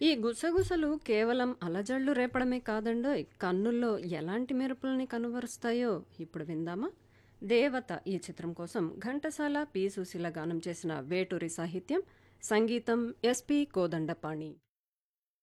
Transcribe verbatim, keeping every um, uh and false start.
ఈ గుసగుసలు కేవలం అలజడులు రేపడమే కాదండోయ్! కన్నుల్లో ఎలాంటి మెరుపుల్ని కనుబరుస్తాయో ఇప్పుడు విందామా? 'దేవత' ఈ చిత్రం కోసం ఘంటసాల, పి. సుశీల గానం చేసిన వేటూరి సాహిత్యం, సంగీతం ఎస్‌పి కోదండపాణి.